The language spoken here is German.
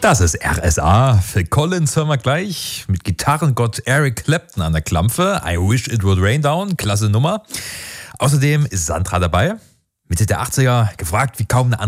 Das ist RSA. Phil Collins hören wir gleich mit Gitarrengott Eric Clapton an der Klampfe. I Wish It Would Rain Down, klasse Nummer. Außerdem ist Sandra dabei. Mitte der 80er, gefragt wie kaum eine andere